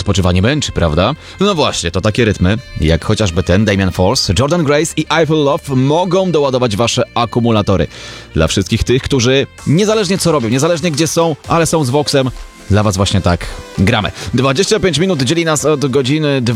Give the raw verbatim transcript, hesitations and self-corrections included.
odpoczywanie męczy, prawda? No właśnie, to takie rytmy, jak chociażby ten Damien Force, Jordan Grace i Eiffel Love mogą doładować wasze akumulatory. Dla wszystkich tych, którzy niezależnie co robią, niezależnie gdzie są, ale są z Voxem, dla was właśnie tak gramy. dwadzieścia pięć minut dzieli nas od godziny